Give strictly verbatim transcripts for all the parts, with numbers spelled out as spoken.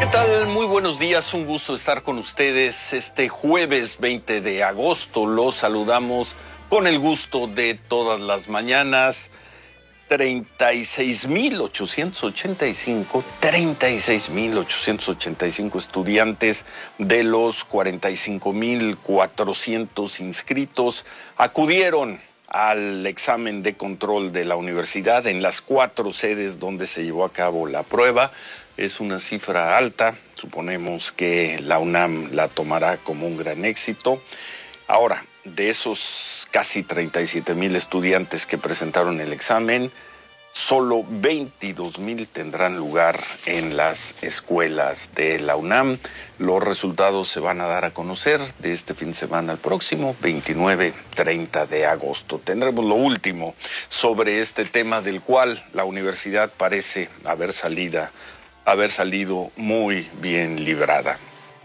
¿Qué tal? Muy buenos días, un gusto estar con ustedes este jueves veinte de agosto. Los saludamos con el gusto de todas las mañanas. treinta y seis mil ochocientos ochenta y cinco, treinta y seis mil ochocientos ochenta y cinco estudiantes de los cuarenta y cinco mil cuatrocientos inscritos acudieron al examen de control de la universidad en las cuatro sedes donde se llevó a cabo la prueba. Es una cifra alta, suponemos que la UNAM la tomará como un gran éxito. Ahora, de esos casi treinta y siete mil estudiantes que presentaron el examen, solo veintidós mil tendrán lugar en las escuelas de la UNAM. Los resultados se van a dar a conocer de este fin de semana al próximo, veintinueve treinta de agosto. Tendremos lo último sobre este tema del cual la universidad parece haber, salida, haber salido muy bien librada.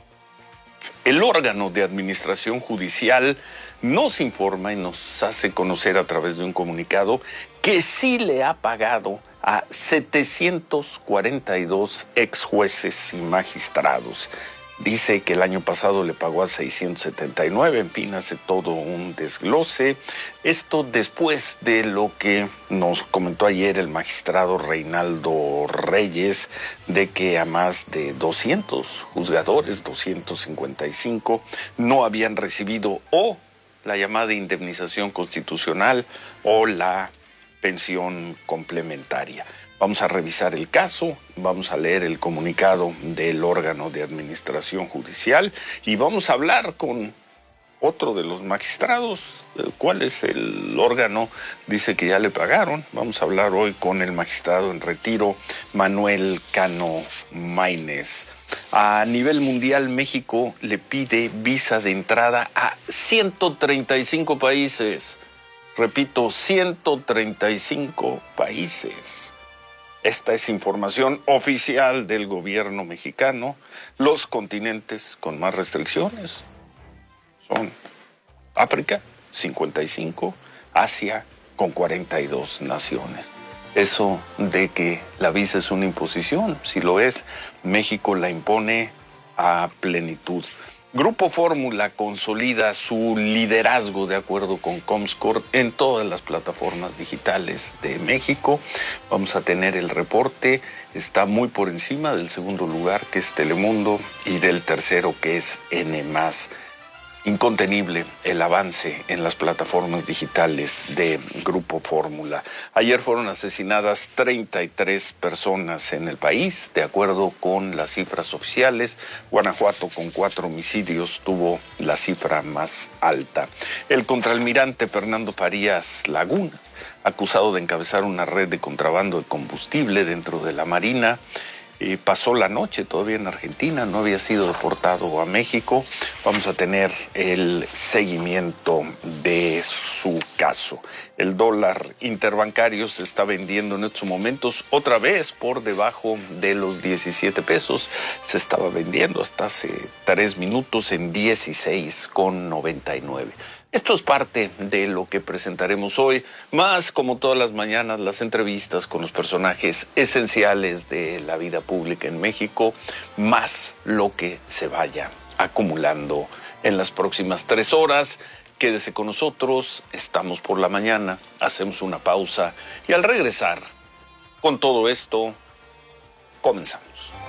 El órgano de administración judicial nos informa y nos hace conocer a través de un comunicado que sí le ha pagado a setecientos cuarenta y dos ex jueces y magistrados. Dice que el año pasado le pagó a seiscientos setenta y nueve, en fin, hace todo un desglose. Esto después de lo que nos comentó ayer el magistrado Reinaldo Reyes, de que a más de doscientos juzgadores, doscientos cincuenta y cinco, no habían recibido o la llamada indemnización constitucional o la pensión complementaria. Vamos a revisar el caso, vamos a leer el comunicado del órgano de administración judicial y vamos a hablar con otro de los magistrados. ¿Cuál es el órgano? Dice que ya le pagaron. Vamos a hablar hoy con el magistrado en retiro, Manuel Cano Maínez. A nivel mundial, México le pide visa de entrada a ciento treinta y cinco países. Repito, ciento treinta y cinco países. Esta es información oficial del gobierno mexicano. Los continentes con más restricciones son África, cincuenta y cinco, Asia, con cuarenta y dos naciones. Eso de que la visa es una imposición, si lo es, México la impone a plenitud. Grupo Fórmula consolida su liderazgo de acuerdo con Comscore en todas las plataformas digitales de México. Vamos a tener el reporte, está muy por encima del segundo lugar que es Telemundo y del tercero que es N más. Incontenible el avance en las plataformas digitales de Grupo Fórmula. Ayer fueron asesinadas treinta y tres personas en el país, de acuerdo con las cifras oficiales. Guanajuato, con cuatro homicidios, tuvo la cifra más alta. El contraalmirante Fernando Farías Laguna, acusado de encabezar una red de contrabando de combustible dentro de la Marina, Eh, pasó la noche todavía en Argentina, no había sido deportado a México. Vamos a tener el seguimiento de su caso. El dólar interbancario se está vendiendo en estos momentos otra vez por debajo de los diecisiete pesos. Se estaba vendiendo hasta hace tres minutos en dieciséis con noventa y nueve. Esto es parte de lo que presentaremos hoy, más como todas las mañanas las entrevistas con los personajes esenciales de la vida pública en México, más lo que se vaya acumulando en las próximas tres horas. Quédese con nosotros, estamos por la mañana, hacemos una pausa y al regresar con todo esto, comenzamos.